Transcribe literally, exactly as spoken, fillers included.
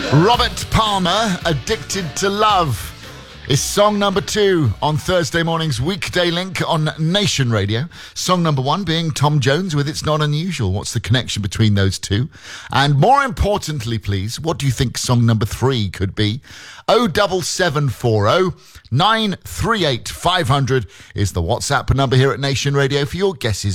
Robert Palmer, Addicted to Love, is song number two on Thursday morning's Weekday Link on Nation Radio. Song number one being Tom Jones with It's Not Unusual. What's the connection between those two? And more importantly, please, what do you think song number three could be? oh seven seven four oh nine three eight five hundred is the WhatsApp number here at Nation Radio for your guesses.